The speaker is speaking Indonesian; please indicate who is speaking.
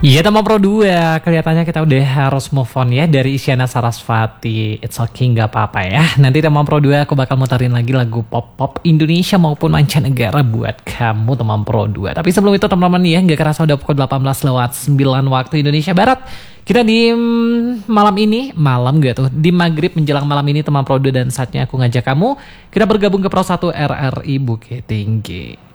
Speaker 1: Iya teman Pro 2, kelihatannya kita udah harus move on ya dari Isyana Sarasvati. It's okay, nggak apa-apa ya. Nanti teman Pro 2 aku bakal muterin lagi lagu pop-pop Indonesia maupun mancanegara buat kamu teman Pro 2. Tapi sebelum itu teman-teman ya, nggak kerasa udah pukul 18:09 waktu Indonesia Barat. Kita di malam gak tuh, di maghrib menjelang malam ini teman Pro 2, dan saatnya aku ngajak kamu, kita bergabung ke Pro 1 RRI Bukit Tinggi.